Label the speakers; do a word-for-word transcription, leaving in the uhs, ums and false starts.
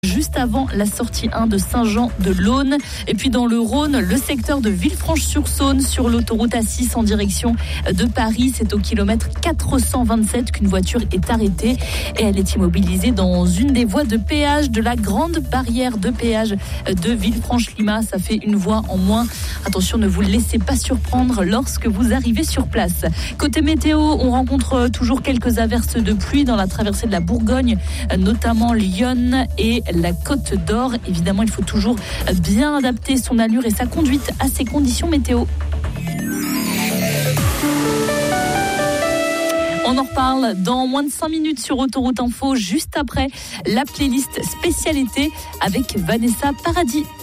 Speaker 1: Juste avant la sortie un de Saint-Jean-de-Laune. Et puis dans le Rhône, le secteur de Villefranche-sur-Saône sur l'autoroute A six en direction de Paris. C'est au kilomètre quatre cent vingt-sept qu'une voiture est arrêtée et elle est immobilisée dans une des voies de péage de la grande barrière de péage de Villefranche-Lima. Ça fait une voie en moins. Attention, ne vous laissez pas surprendre lorsque vous arrivez sur place. Côté météo, on rencontre toujours quelques averses de pluie dans la traversée de la Bourgogne, notamment Lyon et la Côte d'Or. Évidemment, il faut toujours bien adapter son allure et sa conduite à ces conditions météo. On en reparle dans moins de cinq minutes sur Autoroute Info, juste après la playlist spécialité avec Vanessa Paradis.